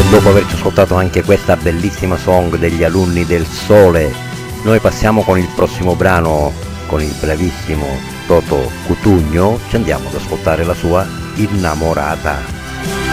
dopo averci ascoltato anche questa bellissima song degli Alunni del Sole, noi passiamo con il prossimo brano, con il bravissimo Toto Cutugno, ci andiamo ad ascoltare la sua Innamorata.